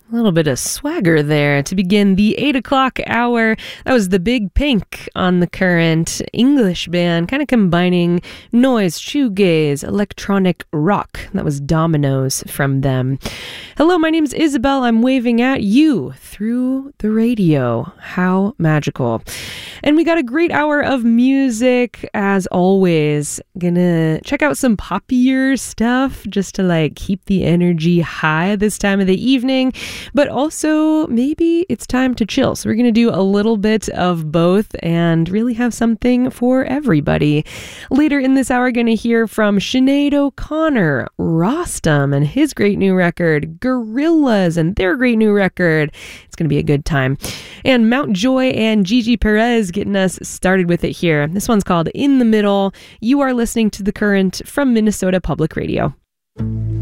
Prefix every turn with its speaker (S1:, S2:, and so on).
S1: A little bit of swagger there to begin the 8 o'clock hour. That was the Big Pink on The Current, English band, kind of combining noise, shoegaze, electronic rock. That was Dominoes from them. Hello, my name's Isabel. I'm waving at you through the radio. How magical. And we got a great hour of music, as always. Gonna check out some poppier stuff just to keep the energy high this time of the evening. But also, maybe it's time to chill. So we're going to do a little bit of both and really have something for everybody. Later in this hour, going to hear from Sinead O'Connor, Rostam and his great new record, Gorillaz and their great new record. It's going to be a good time. And Mountjoy and Gigi Perez getting us started with it here. This one's called In the Middle. You are listening to The Current from Minnesota Public Radio.